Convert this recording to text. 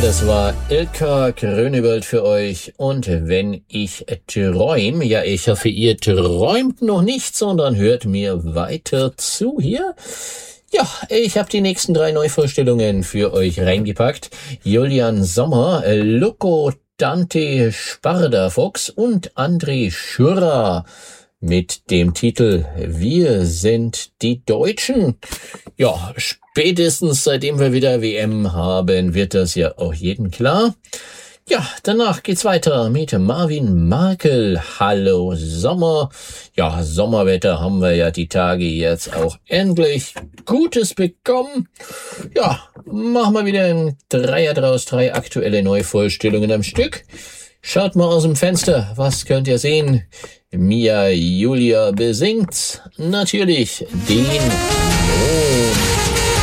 das war Ilka Grönewald für euch. Und wenn ich träume, ja, ich hoffe, ihr träumt noch nicht, sondern hört mir weiter zu hier. Ja, ich habe die nächsten 3 Neuvorstellungen für euch reingepackt. Julian Sommer, Loco Dante Sparda-Fox und André Schürrer mit dem Titel Wir sind die Deutschen. Ja, spätestens seitdem wir wieder WM haben, wird das ja auch jedem klar. Ja, danach geht's weiter mit Marvin Markel. Hallo Sommer. Ja, Sommerwetter haben wir ja die Tage jetzt auch endlich Gutes bekommen. Ja, machen wir wieder ein Dreier draus, 3 aktuelle Neuvorstellungen am Stück. Schaut mal aus dem Fenster, was könnt ihr sehen? Mia Julia besingt natürlich den Mond.